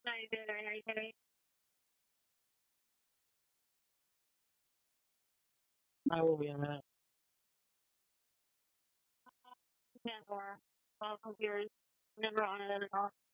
No, you did it. Are you kidding? I will be in a minute. Yeah, or computers never on it at all.